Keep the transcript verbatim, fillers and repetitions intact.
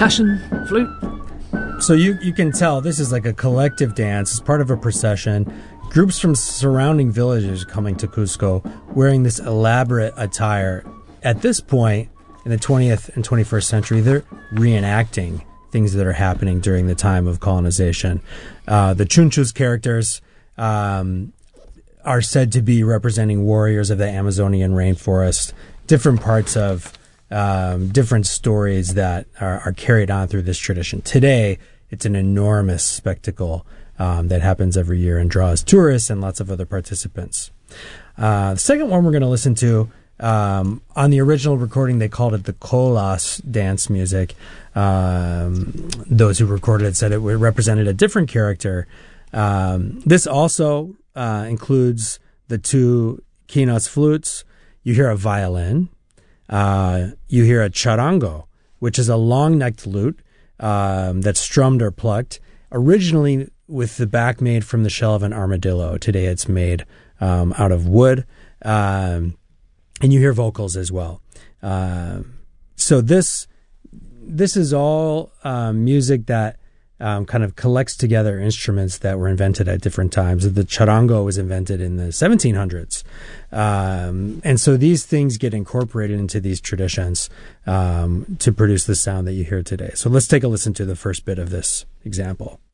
percussion, flute. So you, you can tell this is like a collective dance. It's part of a procession. Groups from surrounding villages are coming to Cusco wearing this elaborate attire. At this point, in the twentieth and twenty-first century, they're reenacting things that are happening during the time of colonization. Uh, the Chunchus characters um, are said to be representing warriors of the Amazonian rainforest, different parts of um, different stories that are, are carried on through this tradition. Today, it's an enormous spectacle um, that happens every year and draws tourists and lots of other participants. Uh, the second one we're going to listen to, um, on the original recording, they called it the Colas dance music. Um, those who recorded it said it represented a different character. Um, this also uh, includes the two Quinas flutes. You hear a violin. Uh, you hear a charango, which is a long-necked lute um, that's strummed or plucked. Originally with the back made from the shell of an armadillo. Today it's made um, out of wood. Um, and you hear vocals as well. Uh, so this... This is all um, music that um, kind of collects together instruments that were invented at different times. The charango was invented in the seventeen hundreds. Um, and so these things get incorporated into these traditions um, to produce the sound that you hear today. So let's take a listen to the first bit of this example.